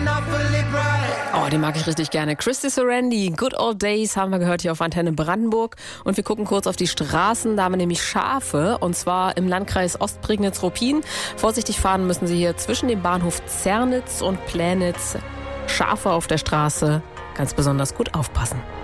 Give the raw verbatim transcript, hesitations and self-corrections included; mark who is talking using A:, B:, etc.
A: Oh, den mag ich richtig gerne. Christy Sorandi, Good Old Days haben wir gehört hier auf Antenne Brandenburg. Und wir gucken kurz auf die Straßen. Da haben wir nämlich Schafe, und zwar im Landkreis Ostprignitz-Ruppin. Vorsichtig fahren müssen Sie hier zwischen dem Bahnhof Zernitz und Plänitz. Schafe auf der Straße. Ganz besonders gut aufpassen.